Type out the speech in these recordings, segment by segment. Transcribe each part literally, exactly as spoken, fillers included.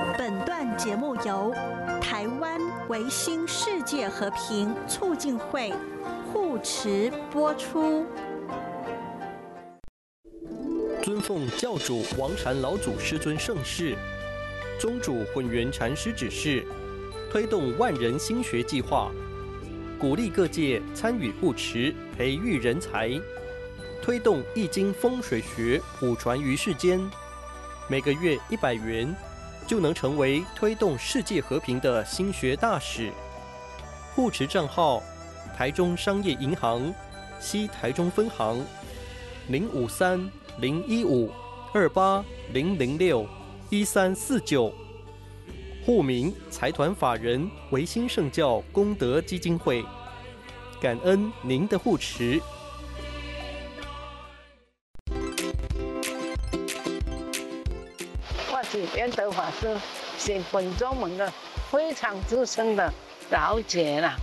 本段节目由台湾维新世界和平促进会护持播出。 尊奉教主王禅老祖师尊盛世，宗主混元禅师指示，推动万人心学计划，鼓励各界参与护持，培育人才，推动易经风水学普传于世间。每个月一百元，就能成为推动世界和平的心学大使。护持账号：台中商业银行西台中分行零五三零一五二八零零六一三四九。户名：财团法人维新圣教功德基金会。感恩您的护持。 我是圆德法师，是本宗门的非常资深的老姐啦。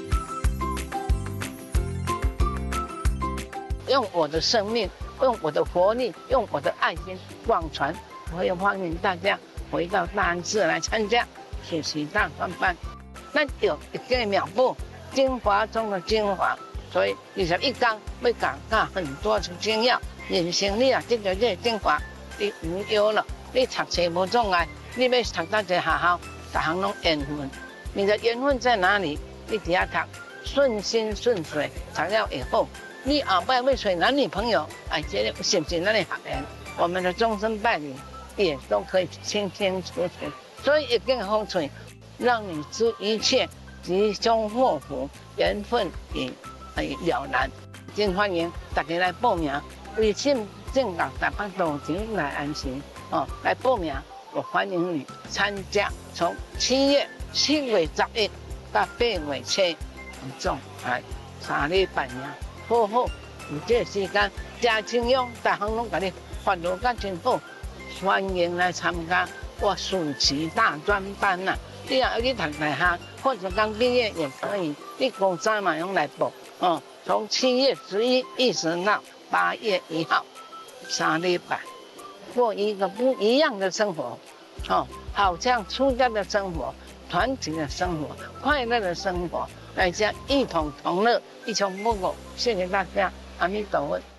用我的生命，用我的活力，用我的爱心广传，我也欢迎大家回到大安寺来参加学习大专班。咱有一个妙步，精华中的精华，所以二十一天要讲到很多的精要。人生你啊，这个这个精华，你无忧了。你读书无障碍，你要读到一个学校，大行拢缘分。你的缘分在哪里？你只要读，顺心顺水，材料也好。你后摆要找男女朋友，哎，这个是不是咱的学员？我们的终身伴侣也都可以清清楚楚。所以一定好处，让你知一切吉凶祸福，缘分也哎了然。真欢迎大家来报名，微信正港台北道前来安心。哦，来报名，我欢迎你参加。从七月七月十一到八月七，总来三礼拜尔，好好有这个时间，真清用，大行拢甲你发落甲真好，欢迎来参加我暑期大专班呐、啊。你若要去读大学，或者刚毕业也可以，你高三嘛用来报。哦，从七月十一一直到八月一号，三礼拜。过一个不一样的生活，哦，好像出家的生活、团体的生活、快乐的生活，大家一同同乐，一穷不苟。谢谢大家，阿弥陀佛。